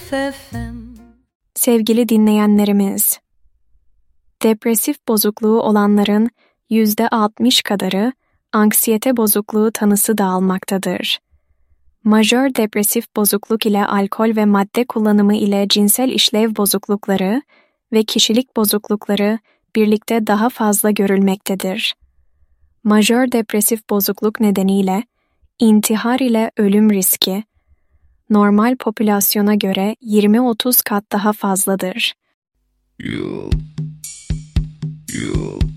FM. Sevgili dinleyenlerimiz, depresif bozukluğu olanların %60 kadarı anksiyete bozukluğu tanısı da almaktadır. Majör depresif bozukluk ile alkol ve madde kullanımı ile cinsel işlev bozuklukları ve kişilik bozuklukları birlikte daha fazla görülmektedir. Majör depresif bozukluk nedeniyle intihar ile ölüm riski normal popülasyona göre 20-30 kat daha fazladır. You